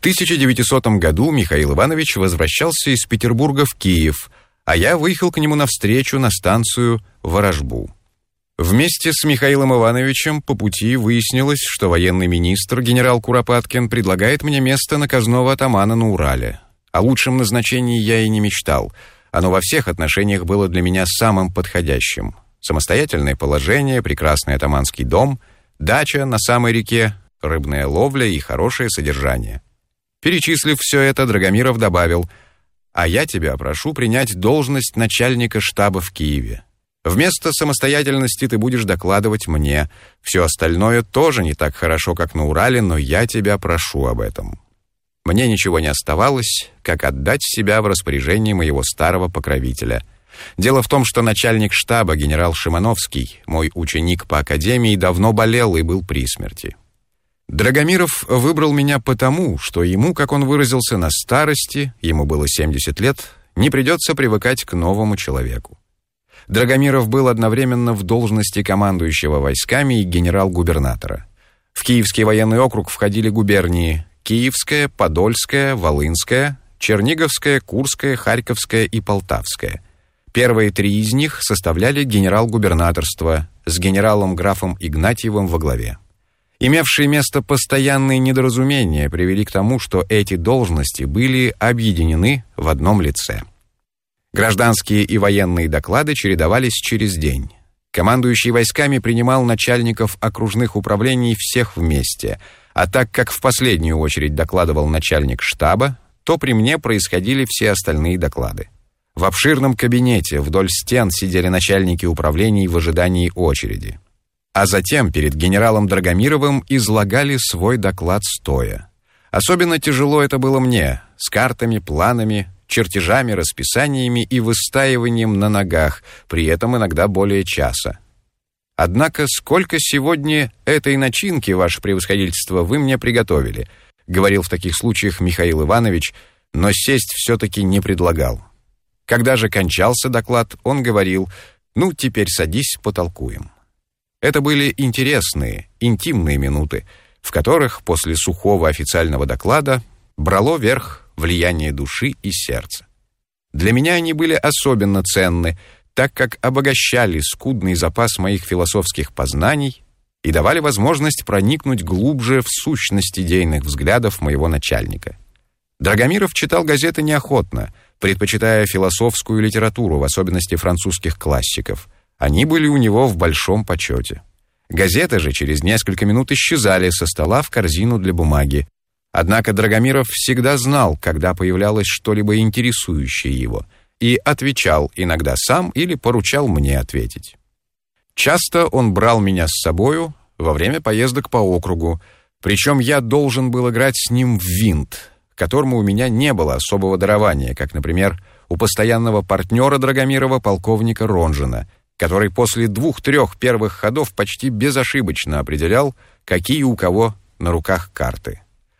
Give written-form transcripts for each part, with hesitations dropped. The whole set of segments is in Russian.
1900 году Михаил Иванович возвращался из Петербурга в Киев, а я выехал к нему навстречу на станцию Ворожбу. Вместе с Михаилом Ивановичем по пути выяснилось, что военный министр генерал Куропаткин предлагает мне место наказного атамана на Урале. О лучшем назначении я и не мечтал. Оно во всех отношениях было для меня самым подходящим. Самостоятельное положение, прекрасный атаманский дом, дача на самой реке, рыбная ловля и хорошее содержание. Перечислив все это, Драгомиров добавил: «А я тебя прошу принять должность начальника штаба в Киеве. Вместо самостоятельности ты будешь докладывать мне. Все остальное тоже не так хорошо, как на Урале, но я тебя прошу об этом». Мне ничего не оставалось, как отдать себя в распоряжение моего старого покровителя. Дело в том, что начальник штаба генерал Шимановский, мой ученик по академии, давно болел и был при смерти. Драгомиров выбрал меня потому, что ему, как он выразился, на старости, ему было 70 лет, не придется привыкать к новому человеку. Драгомиров был одновременно в должности командующего войсками и генерал-губернатора. В Киевский военный округ входили губернии Киевская, Подольская, Волынская, Черниговская, Курская, Харьковская и Полтавская. Первые три из них составляли генерал-губернаторство с генералом-графом Игнатьевым во главе. Имевшие место постоянные недоразумения привели к тому, что эти должности были объединены в одном лице. Гражданские и военные доклады чередовались через день. Командующий войсками принимал начальников окружных управлений всех вместе, а так как в последнюю очередь докладывал начальник штаба, то при мне происходили все остальные доклады. В обширном кабинете вдоль стен сидели начальники управлений в ожидании очереди. А затем перед генералом Драгомировым излагали свой доклад стоя. Особенно тяжело это было мне, с картами, планами, чертежами, расписаниями и выстаиванием на ногах, при этом иногда более часа. «Однако сколько сегодня этой начинки, ваше превосходительство, вы мне приготовили», говорил в таких случаях Михаил Иванович, но сесть все-таки не предлагал. Когда же кончался доклад, он говорил: «Ну, теперь садись, потолкуем». Это были интересные, интимные минуты, в которых после сухого официального доклада брало верх влияние души и сердца. Для меня они были особенно ценны, так как обогащали скудный запас моих философских познаний и давали возможность проникнуть глубже в сущность идейных взглядов моего начальника. Драгомиров читал газеты неохотно, предпочитая философскую литературу, в особенности французских классиков. Они были у него в большом почете. Газеты же через несколько минут исчезали со стола в корзину для бумаги. Однако Драгомиров всегда знал, когда появлялось что-либо интересующее его, и отвечал иногда сам или поручал мне ответить. Часто он брал меня с собою во время поездок по округу, причем я должен был играть с ним в винт, к которому у меня не было особого дарования, как, например, у постоянного партнера Драгомирова полковника Ронжина, который после 2-3 первых ходов почти безошибочно определял, какие у кого на руках карты.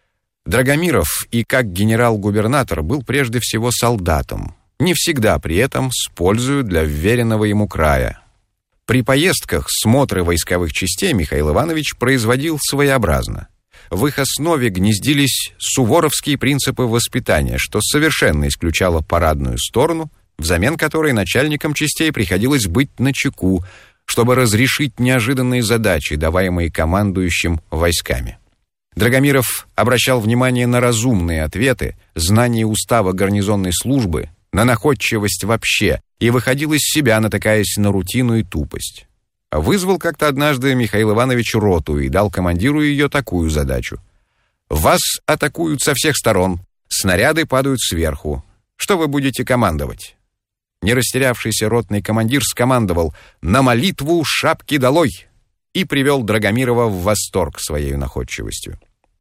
Драгомиров и как генерал-губернатор был прежде всего солдатом, не всегда при этом с пользою для вверенного ему края. При поездках смотры войсковых частей Михаил Иванович производил своеобразно. В их основе гнездились суворовские принципы воспитания, что совершенно исключало парадную сторону, взамен которой начальникам частей приходилось быть начеку, чтобы разрешить неожиданные задачи, даваемые командующим войсками. Драгомиров обращал внимание на разумные ответы, знание устава гарнизонной службы, на находчивость вообще и выходил из себя, натыкаясь на рутину и тупость. Вызвал как-то однажды Михаил Иванович роту и дал командиру ее такую задачу: «Вас атакуют со всех сторон, снаряды падают сверху. Что вы будете командовать?» Не растерявшийся ротный командир скомандовал: «На молитву шапки долой!» и привел Драгомирова в восторг своей находчивостью.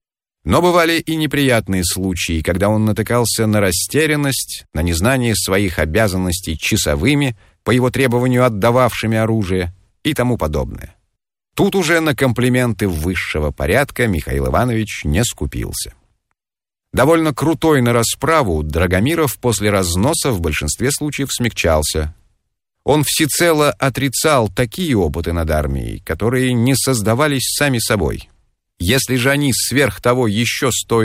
Но бывали и неприятные случаи, когда он натыкался на растерянность, на незнание своих обязанностей часовыми, по его требованию отдававшими оружие, и тому подобное. Тут уже на комплименты высшего порядка Михаил Иванович не скупился. Довольно крутой на расправу, Драгомиров после разноса в большинстве случаев смягчался. Он всецело отрицал такие опыты над армией, которые не создавались сами собой. Если же они сверх того еще стоили